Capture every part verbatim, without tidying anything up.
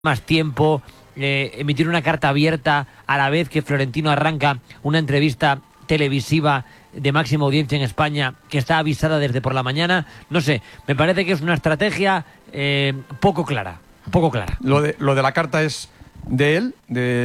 más tiempo, eh, emitir una carta abierta a la vez que Florentino arranca una entrevista televisiva de máxima audiencia en España que está avisada desde por la mañana. No sé, me parece que es una estrategia eh, poco clara, poco clara. Lo de, lo de la carta es de él,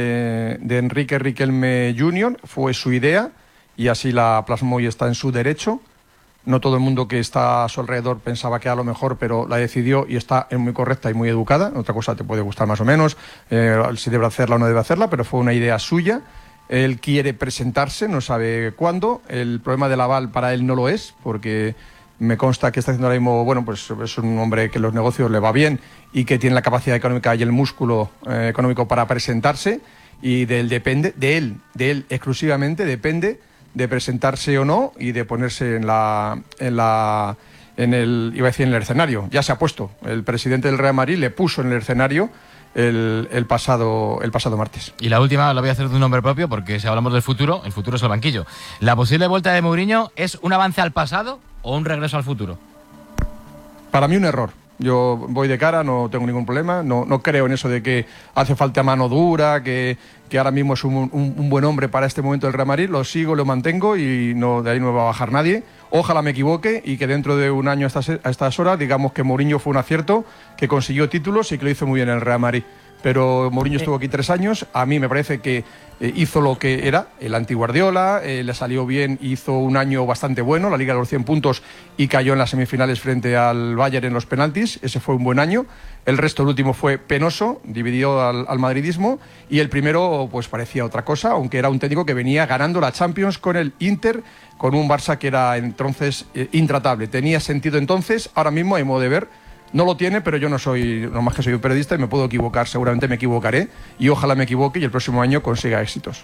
de, de Enrique Riquelme junior, fue su idea y así la plasmó y está en su derecho. No todo el mundo que está a su alrededor pensaba que era lo mejor, pero la decidió y está muy correcta y muy educada. Otra cosa te puede gustar más o menos, eh, si debe hacerla o no debe hacerla, pero fue una idea suya. Él quiere presentarse, no sabe cuándo. El problema del aval para él no lo es, porque me consta que está haciendo ahora mismo, bueno, pues es un hombre que en los negocios le va bien y que tiene la capacidad económica y el músculo eh, económico para presentarse, y de él depende, de él, de él exclusivamente depende de presentarse o no y de ponerse en la, en la, en el, iba a decir en el escenario. Ya se ha puesto. El presidente del Real Madrid le puso en el escenario el, el pasado, el pasado martes. Y la última la voy a hacer de un nombre propio, porque si hablamos del futuro, el futuro es el banquillo. ¿La posible vuelta de Mourinho es un avance al pasado o un regreso al futuro? Para mí un error. Yo voy de cara, no tengo ningún problema, no, no creo en eso de que hace falta mano dura, que, que ahora mismo es un, un, un buen hombre para este momento del Real Madrid. Lo sigo, lo mantengo y no, de ahí no me va a bajar nadie. Ojalá me equivoque y que dentro de un año a estas, a estas horas digamos que Mourinho fue un acierto, que consiguió títulos y que lo hizo muy bien en el Real Madrid. Pero Mourinho estuvo aquí tres años, a mí me parece que eh, hizo lo que era el anti-Guardiola, eh, le salió bien, hizo un año bastante bueno, la Liga de los cien puntos, y cayó en las semifinales frente al Bayern en los penaltis. Ese fue un buen año. El resto, el último, fue penoso, dividió al, al madridismo, y el primero pues parecía otra cosa, aunque era un técnico que venía ganando la Champions con el Inter, con un Barça que era entonces eh, intratable. Tenía sentido entonces, ahora mismo, a mi modo de ver, no lo tiene, pero yo no soy, no más que soy un periodista y me puedo equivocar, seguramente me equivocaré y ojalá me equivoque y el próximo año consiga éxitos.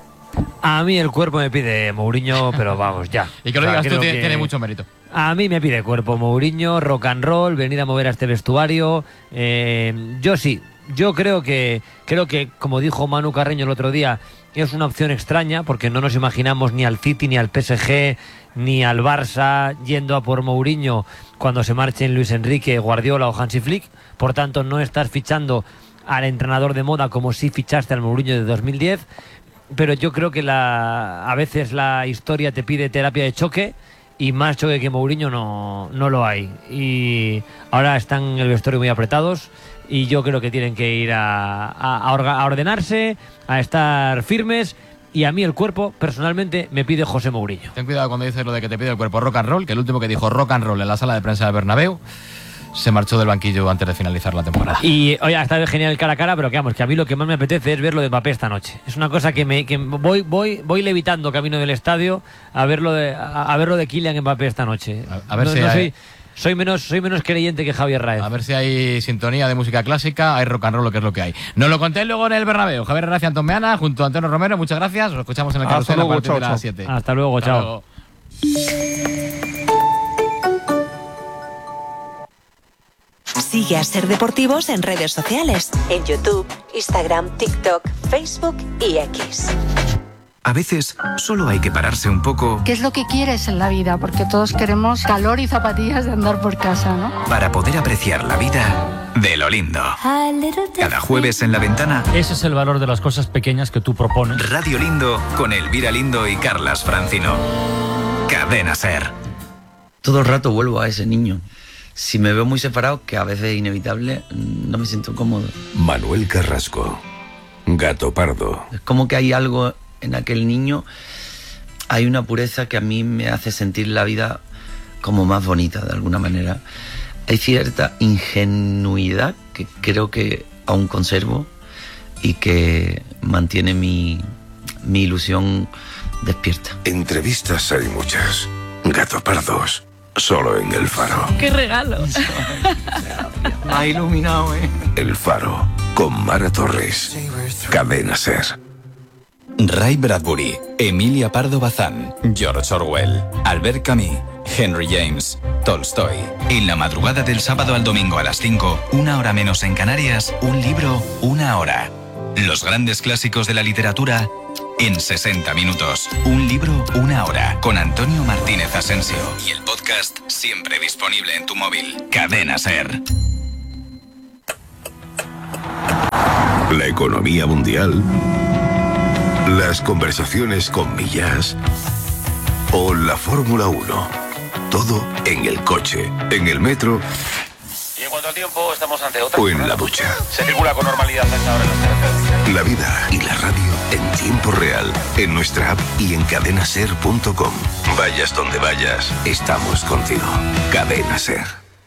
A mí el cuerpo me pide Mourinho, pero vamos, ya. Y que lo o sea, digas tú tiene, que... tiene mucho mérito. A mí me pide cuerpo Mourinho, rock and roll, venir a mover a este vestuario. Eh, yo sí, yo creo que, creo que, como dijo Manu Carreño el otro día, es una opción extraña porque no nos imaginamos ni al City, ni al P S G, ni al Barça yendo a por Mourinho cuando se marchen Luis Enrique, Guardiola o Hansi Flick. Por tanto, no estás fichando al entrenador de moda como si fichaste al Mourinho de dos mil diez. Pero yo creo que la, a veces la historia te pide terapia de choque, y más choque que Mourinho no, no lo hay. Y ahora están en el vestuario muy apretados y yo creo que tienen que ir a, a, a ordenarse, a estar firmes. Y a mí el cuerpo, personalmente, me pide José Mourinho. Ten cuidado cuando dices lo de que te pide el cuerpo rock and roll, que el último que dijo rock and roll en la sala de prensa de Bernabéu se marchó del banquillo antes de finalizar la temporada. Y oye, ha estado genial el cara a cara, pero que vamos, que a mí lo que más me apetece es ver lo de Mbappé esta noche. Es una cosa que me que voy voy voy levitando camino del estadio a verlo de a, a verlo de Kylian Mbappé esta noche. A, a ver no, si no hay... soy soy menos soy menos creyente que Javier Raez. A ver si hay sintonía de música clásica, hay rock and roll, lo que es lo que hay. Nos lo conté luego en el Bernabéu. Javier Herrera y Antón Meana junto a Antonio Romero, muchas gracias. Nos escuchamos en el carrusel a partir chao, de las chao. siete. Hasta luego, Hasta chao. luego. Sigue a Ser Deportivos en redes sociales, en YouTube, Instagram, TikTok, Facebook y X. A veces solo hay que pararse un poco. ¿Qué es lo que quieres en la vida? Porque todos queremos calor y zapatillas de andar por casa, ¿no? Para poder apreciar la vida de lo lindo. Cada jueves en La Ventana, Ese es el valor de las cosas pequeñas que tú propones. Radio Lindo con Elvira Lindo y Carlas Francino. Cadena Ser. Todo el rato vuelvo a ese niño. Si me veo muy separado, que a veces es inevitable, no me siento cómodo. Manuel Carrasco, Gato Pardo. Es como que hay algo en aquel niño, hay una pureza que a mí me hace sentir la vida como más bonita de alguna manera. Hay cierta ingenuidad que creo que aún conservo y que mantiene mi, mi ilusión despierta. Entrevistas hay muchas. Gato Pardos, solo en El Faro. ¡Qué regalo! Me ha iluminado, ¿eh? El Faro, con Mara Torres. Cadena Ser. Ray Bradbury, Emilia Pardo Bazán, George Orwell, Albert Camus, Henry James, Tolstoy. En la madrugada del sábado al domingo a las cinco, una hora menos en Canarias, un libro, una hora. Los grandes clásicos de la literatura en sesenta minutos. Un libro, una hora. Con Antonio Martínez Asensio. Y el podcast siempre disponible en tu móvil. Cadena Ser. la economía mundial, las conversaciones con Millás o la Fórmula uno. Todo en el coche, en el metro. Y en cuanto al tiempo, estamos ante otra. O en la ducha. Se circula con normalidad a esta hora en las carreteras. La vida y la radio en tiempo real, en nuestra app y en cadena ser punto com. Vayas donde vayas, estamos contigo. Cadena Ser.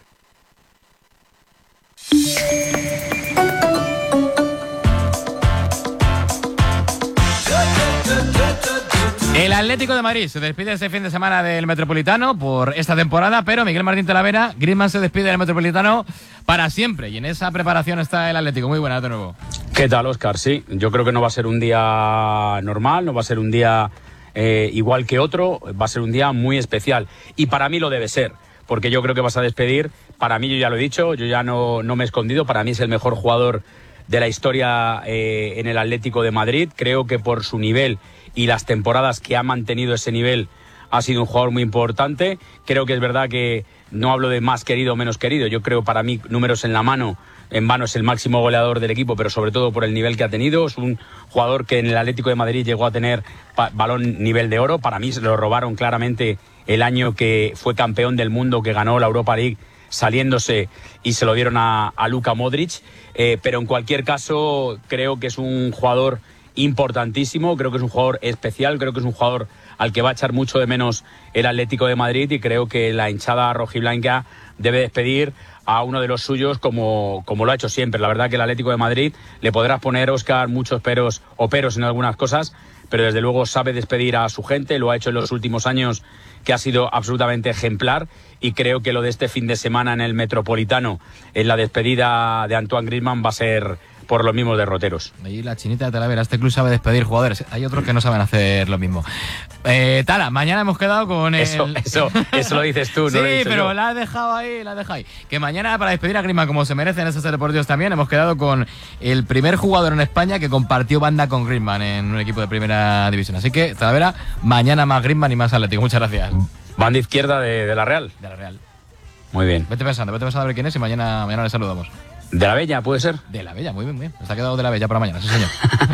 El Atlético de Madrid se despide este fin de semana del Metropolitano por esta temporada, pero Miguel Martín Talavera, Griezmann se despide del Metropolitano para siempre y en esa preparación está el Atlético. Muy buenas de nuevo. ¿Qué tal, Óscar? Sí, yo creo que no va a ser un día normal, no va a ser un día eh, igual que otro, va a ser un día muy especial y para mí lo debe ser, porque yo creo que vas a despedir, para mí yo ya lo he dicho, yo ya no, no me he escondido, para mí es el mejor jugador de la historia eh, en el Atlético de Madrid, creo que por su nivel y las temporadas que ha mantenido ese nivel ha sido un jugador muy importante. Creo que es verdad que no hablo de más querido o menos querido, yo creo para mí números en la mano, en vano es el máximo goleador del equipo, pero sobre todo por el nivel que ha tenido. Es un jugador que en el Atlético de Madrid llegó a tener balón nivel de oro, para mí se lo robaron claramente el año que fue campeón del mundo, que ganó la Europa League saliéndose y se lo dieron a, a Luka Modric, eh, pero en cualquier caso creo que es un jugador importantísimo, creo que es un jugador especial, creo que es un jugador al que va a echar mucho de menos el Atlético de Madrid y creo que la hinchada rojiblanca debe despedir a uno de los suyos como, como lo ha hecho siempre. La verdad que el Atlético de Madrid le podrás poner, Óscar, muchos peros o peros en algunas cosas, pero desde luego sabe despedir a su gente, lo ha hecho en los últimos años, que ha sido absolutamente ejemplar, y creo que lo de este fin de semana en el Metropolitano, en la despedida de Antoine Griezmann, va a ser por los mismos derroteros. Ahí la chinita de Talavera, este club sabe despedir jugadores, hay otros que no saben hacer lo mismo. Eh, Tala, mañana hemos quedado con el... Eso, eso, eso lo dices tú, no sí, lo he dicho pero yo. la has dejado ahí, la has dejado ahí. Que mañana, para despedir a Griezmann como se merecen esos deportivos también, hemos quedado con el primer jugador en España que compartió banda con Griezmann en un equipo de primera división. Así que, Talavera, mañana más Griezmann y más Atlético. Muchas gracias. Banda izquierda de, de la Real. De la Real. Muy bien. Vete pensando, vete pensando a ver quién es y mañana, mañana le saludamos. ¿De la Bella, puede ser? De la Bella, muy bien, muy bien. Nos ha quedado de la Bella para mañana, sí, señor.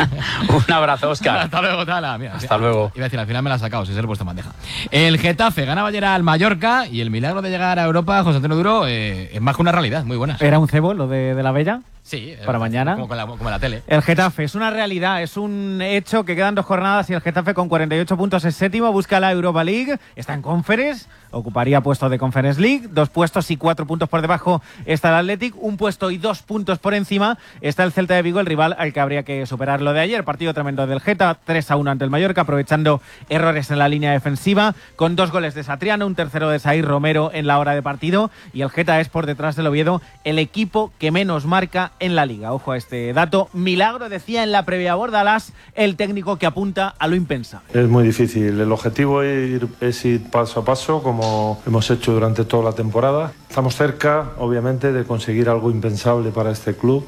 Un abrazo, Óscar. Hasta luego, Tala. Mira, Hasta luego. Iba a decir, al final me la ha sacado, si se lo he puesto en bandeja. El Getafe ganaba ayer al Mallorca y el milagro de llegar a Europa, José Antonio Duro, eh, es más que una realidad. Muy buena. ¿Era un cebo lo de, de la Bella? Sí. Para eh, mañana. Como, con la, como en la tele. El Getafe es una realidad, es un hecho que quedan dos jornadas y el Getafe con cuarenta y ocho puntos es séptimo, busca la Europa League, está en Conference, ocuparía puesto de Conference League, dos puestos y cuatro puntos por debajo está el Athletic, un puesto y dos puntos por encima está el Celta de Vigo, el rival al que habría que superar lo de ayer. Partido tremendo del Geta, tres a uno ante el Mallorca, aprovechando errores en la línea defensiva, con dos goles de Satriano, un tercero de Zaire Romero en la hora de partido, y el Geta es por detrás del Oviedo el equipo que menos marca en la Liga. Ojo a este dato. Milagro decía en la previa Bordalás, el técnico que apunta a lo impensable. Es muy difícil. El objetivo es ir, es ir paso a paso, como hemos hecho durante toda la temporada. Estamos cerca, obviamente, de conseguir algo impensable para este club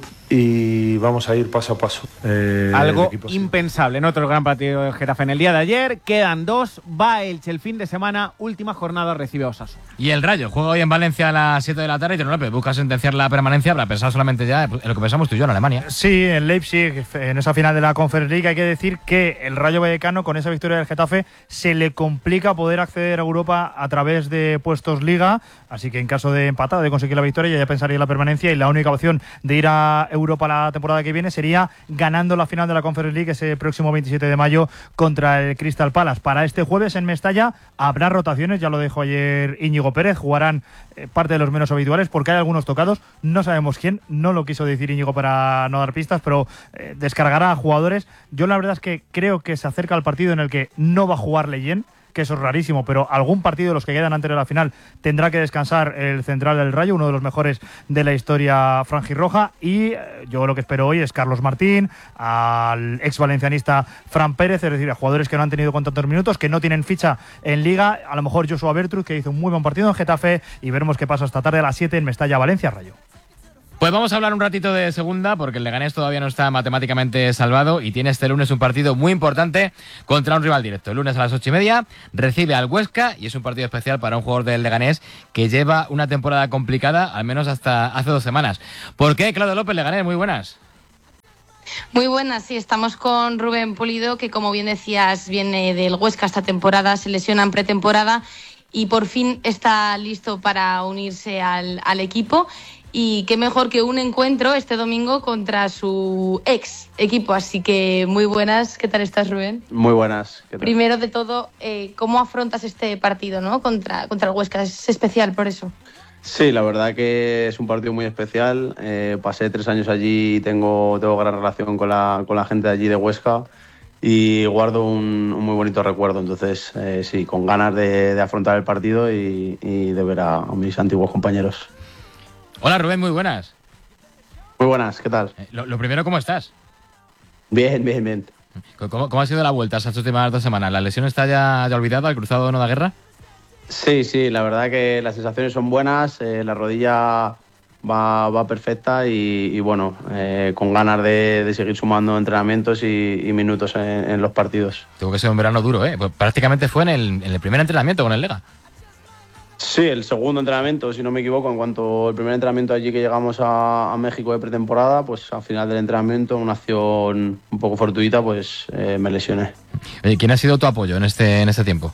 y vamos a ir paso a paso. Eh, algo impensable. En otro gran partido del Getafe en el día de ayer. Quedan dos. Va Elche el fin de semana. Última jornada, recibe a Osasuna. Y el Rayo juega hoy en Valencia a las siete de la tarde y Tino López busca sentenciar la permanencia para pensar solamente ya en lo que pensamos tú y yo en Alemania. Sí, en Leipzig, en esa final de la Conference League. Hay que decir que el Rayo Vallecano, con esa victoria del Getafe, se le complica poder acceder a Europa a través de puestos Liga. Así que en caso de empatar, de conseguir la victoria, ya pensaría en la permanencia, y la única opción de ir a Europa la temporada que viene sería ganando la final de la Conference League ese próximo veintisiete de mayo contra el Crystal Palace. Para este jueves en Mestalla habrá rotaciones, ya lo dijo ayer Íñigo Pérez, jugarán eh, parte de los menos habituales porque hay algunos tocados, no sabemos quién, no lo quiso decir Íñigo para no dar pistas, pero eh, descargará a jugadores. Yo la verdad es que creo que se acerca al partido en el que no va a jugar Leyen, que eso es rarísimo, pero algún partido de los que quedan antes de la final tendrá que descansar el central del Rayo, uno de los mejores de la historia franjirroja, y yo lo que espero hoy es Carlos Martín, al ex valencianista Fran Pérez, es decir, a jugadores que no han tenido con tantos minutos, que no tienen ficha en Liga, a lo mejor Joshua Bertrud, que hizo un muy buen partido en Getafe, y veremos qué pasa esta tarde a las siete en Mestalla, Valencia, Rayo. Pues vamos a hablar un ratito de segunda, porque el Leganés todavía no está matemáticamente salvado y tiene este lunes un partido muy importante contra un rival directo. El lunes a las ocho y media recibe al Huesca y es un partido especial para un jugador del Leganés que lleva una temporada complicada, al menos hasta hace dos semanas. ¿Por qué? Claudio López, Leganés, muy buenas. Muy buenas, sí, estamos con Rubén Pulido, que como bien decías, viene del Huesca esta temporada, se lesiona en pretemporada y por fin está listo para unirse al, al equipo. Y qué mejor que un encuentro este domingo contra su ex equipo. Así que muy buenas. ¿Qué tal estás, Rubén? Muy buenas. ¿Qué tal? Primero de todo, eh, ¿cómo afrontas este partido, ¿no? contra, contra el Huesca? Es especial por eso. Sí, la verdad que es un partido muy especial. Eh, pasé tres años allí y tengo, tengo gran relación con la, con la gente de allí de Huesca y guardo un, un muy bonito recuerdo. Entonces, eh, sí, con ganas de, de afrontar el partido y, y de ver a, a mis antiguos compañeros. Hola Rubén, muy buenas. Muy buenas, ¿qué tal? Eh, lo, lo primero, ¿cómo estás? Bien, bien, bien. ¿Cómo, cómo ha sido la vuelta esas últimas dos semanas? ¿La lesión está ya, ya olvidada, el cruzado no da guerra? Sí, sí, la verdad que las sensaciones son buenas, eh, la rodilla va, va perfecta y, y bueno, eh, con ganas de, de seguir sumando entrenamientos y, y minutos en, en los partidos. Tuvo que ser un verano duro, ¿eh? Pues prácticamente fue en el, en el primer entrenamiento con el Lega. Sí, el segundo entrenamiento, si no me equivoco, en cuanto al primer entrenamiento allí que llegamos a, a México de pretemporada, pues al final del entrenamiento, una acción un poco fortuita, pues eh, me lesioné. Oye, ¿quién ha sido tu apoyo en este, en este tiempo?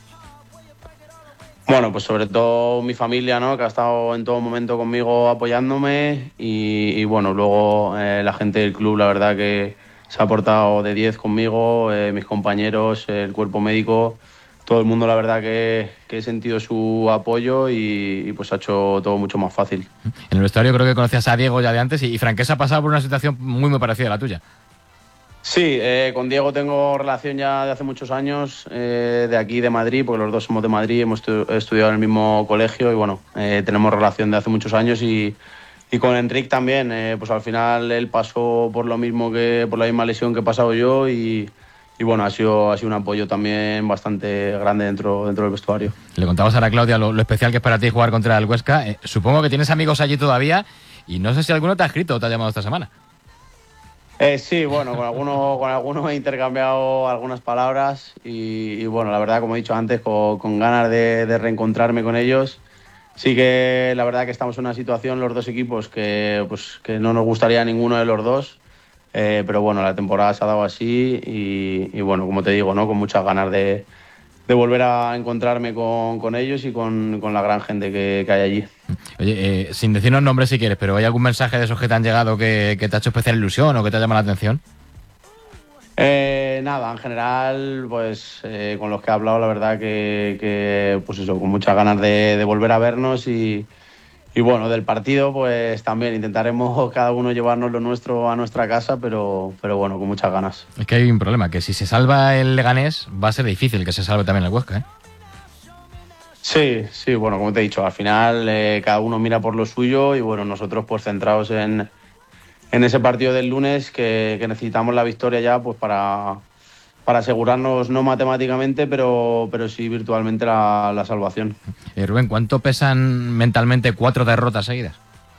Bueno, pues sobre todo mi familia, ¿no? Que ha estado en todo momento conmigo apoyándome y, y bueno, luego eh, la gente del club, la verdad que se ha portado de diez conmigo, eh, mis compañeros, el cuerpo médico, todo el mundo, la verdad que, que he sentido su apoyo y, y pues ha hecho todo mucho más fácil. En el vestuario creo que conocías a Diego ya de antes y, y Franquesa ha pasado por una situación muy muy parecida a la tuya. Sí, eh, con Diego tengo relación ya de hace muchos años, eh, de aquí de Madrid, porque los dos somos de Madrid, hemos estu- estudiado en el mismo colegio y bueno, eh, tenemos relación de hace muchos años y, y con Enric también, eh, pues al final él pasó por lo mismo que, por la misma lesión que he pasado yo y, y bueno, ha sido, ha sido un apoyo también bastante grande dentro, dentro del vestuario. Le contabas ahora a Claudia lo, lo especial que es para ti jugar contra el Huesca. Eh, supongo que tienes amigos allí todavía y no sé si alguno te ha escrito o te ha llamado esta semana. Eh, sí, bueno, con algunos con alguno he intercambiado algunas palabras y, y bueno, la verdad, como he dicho antes, con, con ganas de, de reencontrarme con ellos. Sí que la verdad que estamos en una situación, los dos equipos, que, pues, que no nos gustaría a ninguno de los dos, eh, pero bueno, la temporada se ha dado así y, y bueno, como te digo, ¿no? Con muchas ganas de, de volver a encontrarme con, con ellos y con, con la gran gente que, que hay allí. Oye, eh, sin decirnos nombres si quieres, pero ¿hay algún mensaje de esos que te han llegado que, que te ha hecho especial ilusión o que te ha llamado la atención? Eh, nada, en general, pues eh, con los que he hablado, la verdad que, que pues eso, con muchas ganas de, de volver a vernos y, y bueno, del partido, pues también intentaremos cada uno llevarnos lo nuestro a nuestra casa, pero, pero bueno, con muchas ganas. Es que hay un problema, que si se salva el Leganés, va a ser difícil que se salve también el Huesca, ¿eh? Sí, sí, bueno, como te he dicho, al final eh, cada uno mira por lo suyo y bueno, nosotros pues centrados en, en ese partido del lunes que, que necesitamos la victoria ya pues para, para asegurarnos no matemáticamente, pero, pero sí virtualmente la, la salvación. Eh, Rubén, ¿cuánto pesan mentalmente cuatro derrotas seguidas?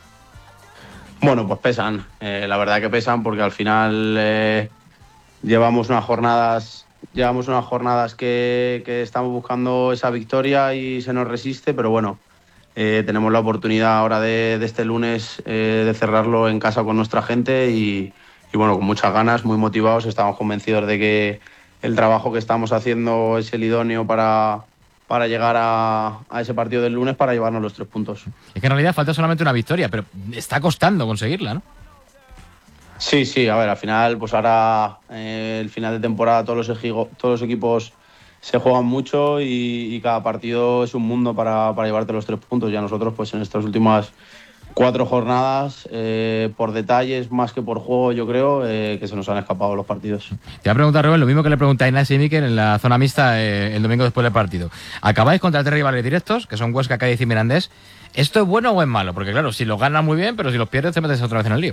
Bueno, pues pesan, eh, la verdad que pesan porque al final eh, llevamos unas jornadas... Llevamos unas jornadas que, que estamos buscando esa victoria y se nos resiste, pero bueno, eh, tenemos la oportunidad ahora de, de este lunes eh, de cerrarlo en casa con nuestra gente y, y bueno, con muchas ganas, muy motivados, estamos convencidos de que el trabajo que estamos haciendo es el idóneo para, para llegar a, a ese partido del lunes para llevarnos los tres puntos. Es que en realidad falta solamente una victoria, pero está costando conseguirla, ¿no? Sí, sí, a ver, al final, pues ahora eh, el final de temporada todos los, ejigo, todos los equipos se juegan mucho y, y cada partido es un mundo para, para llevarte los tres puntos. Ya nosotros, pues en estas últimas cuatro jornadas, eh, por detalles más que por juego, yo creo, eh, que se nos han escapado los partidos. Te voy a preguntar, Rubén, lo mismo que le pregunté a Inés y Miquel en la zona mixta eh, el domingo después del partido. Acabáis contra tres rivales directos, que son Huesca, Cádiz y Mirandés. ¿Esto es bueno o es malo? Porque claro, si los ganas muy bien, pero si los pierdes te metes otra vez en el lío.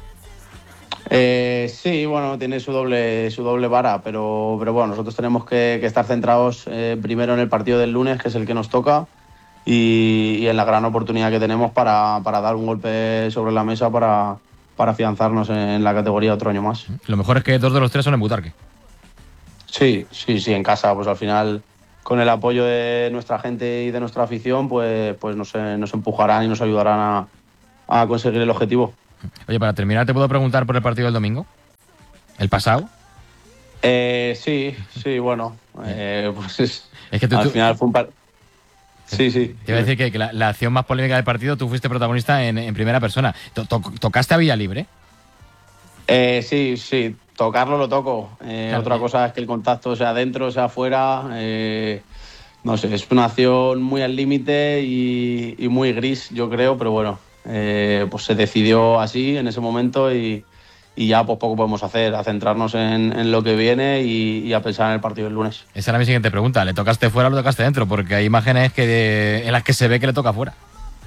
Eh, sí, bueno, tiene su doble su doble vara, pero, pero bueno, nosotros tenemos que, que estar centrados eh, primero en el partido del lunes, que es el que nos toca, y, y en la gran oportunidad que tenemos para, para dar un golpe sobre la mesa para, para afianzarnos en, en la categoría otro año más. Lo mejor es que dos de los tres son en Butarque. Sí, sí, sí, en casa, pues al final, con el apoyo de nuestra gente y de nuestra afición, pues, pues nos, nos empujarán y nos ayudarán a, a conseguir el objetivo. Oye, para terminar, ¿te puedo preguntar por el partido del domingo? ¿El pasado? Eh, sí, sí, bueno. Eh, pues es, es que tú, al tú... final fue un par... Sí, sí. Te iba a decir que, que la, la acción más polémica del partido, tú fuiste protagonista en, en primera persona. To, to, ¿Tocaste a Villalibre? Eh, sí, sí. Tocarlo lo toco. Eh, claro, otra sí. cosa es que el contacto sea dentro, sea afuera. Eh, no sé, es una acción muy al límite y, y muy gris, yo creo, pero bueno, eh, pues se decidió así en ese momento y, y ya pues poco podemos hacer, a centrarnos en, en lo que viene y, y a pensar en el partido del lunes. Esa era mi siguiente pregunta. ¿Le tocaste fuera o lo tocaste dentro? Porque hay imágenes que de, en las que se ve que le toca fuera.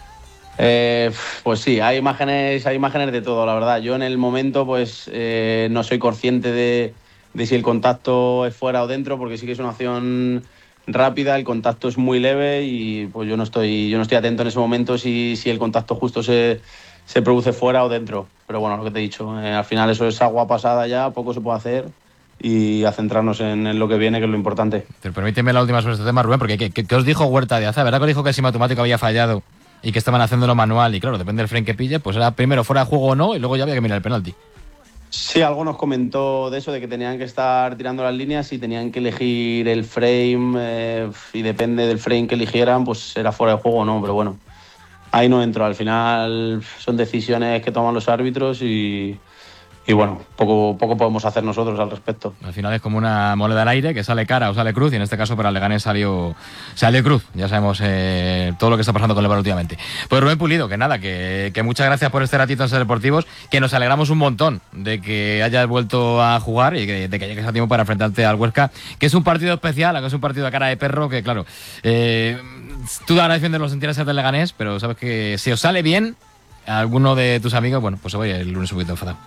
Eh, pues sí, hay imágenes, hay imágenes de todo, la verdad. Yo en el momento pues eh, no soy consciente de, de si el contacto es fuera o dentro, porque sí que es una acción rápida, el contacto es muy leve y pues yo no estoy, yo no estoy atento en ese momento si, si el contacto justo se, se produce fuera o dentro. Pero bueno, lo que te he dicho, eh, al final eso es agua pasada ya, poco se puede hacer y a centrarnos en, en lo que viene, que es lo importante. Pero permíteme la última sobre este tema, Rubén, porque ¿qué, qué, qué os dijo Huerta de Aza? ¿Verdad que os dijo que el automático había fallado y que estaban haciéndolo manual? Y claro, depende del frame que pille, pues era primero fuera de juego o no, y luego ya había que mirar el penalti. Sí, algo nos comentó de eso, de que tenían que estar tirando las líneas y tenían que elegir el frame eh, y depende del frame que eligieran, pues era fuera de juego o no, pero bueno, ahí no entro. Al final son decisiones que toman los árbitros y, y bueno, poco, poco podemos hacer nosotros al respecto. Al final es como una moneda al aire que sale cara o sale cruz, y en este caso para el Leganés salió, salió cruz. Ya sabemos eh, todo lo que está pasando con el Eibar últimamente. Pues Rubén Pulido, que nada, que, que muchas gracias por este ratito en Ser Deportivos, que nos alegramos un montón de que hayas vuelto a jugar y que, de que llegues a tiempo para enfrentarte al Huesca, que es un partido especial, que es un partido a cara de perro, que claro, eh, tú ahora defiendes los intereses del Leganés, pero sabes que si os sale bien, alguno de tus amigos, bueno, pues se vaya el lunes un poquito enfadado.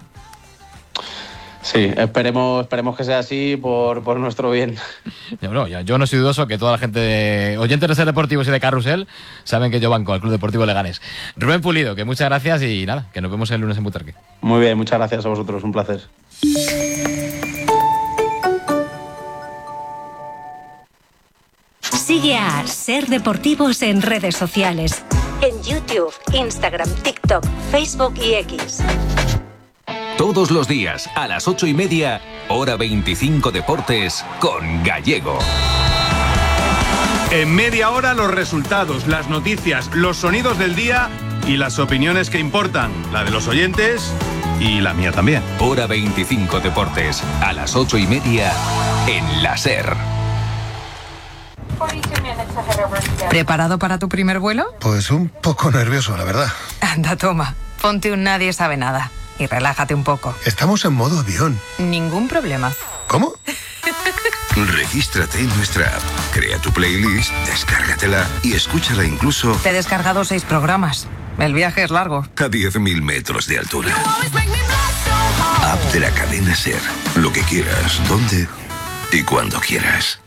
Sí, esperemos, esperemos que sea así por, por nuestro bien. Yo no, yo no soy dudoso que toda la gente de oyentes de Ser Deportivos y de Carrusel saben que yo banco al Club Deportivo Leganés. Rubén Pulido, que muchas gracias y nada, que nos vemos el lunes en Butarque. Muy bien, muchas gracias a vosotros, un placer. Sigue a Ser Deportivos en redes sociales. En YouTube, Instagram, TikTok, Facebook y X. Todos los días, a las ocho y media, hora veinticinco Deportes, con Gallego. En media hora los resultados, las noticias, los sonidos del día y las opiniones que importan. La de los oyentes y la mía también. Hora veinticinco Deportes, a las ocho y media, en la SER. ¿Preparado para tu primer vuelo? Pues un poco nervioso, la verdad. Anda, toma. Ponte un Nadie Sabe Nada y relájate un poco. Estamos en modo avión. Ningún problema. ¿Cómo? Regístrate en nuestra app, crea tu playlist, descárgatela y escúchala incluso Te he descargado seis programas. El viaje es largo. a diez mil metros de altura. App de la cadena SER. Lo que quieras, dónde y cuando quieras.